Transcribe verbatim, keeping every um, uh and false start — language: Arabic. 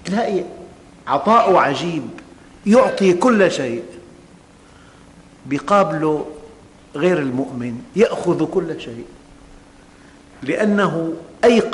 تلاقي عطاؤه عجيب، يعطي كل شيء، بقابله غير المؤمن يأخذ كل شيء، لأنه أيقن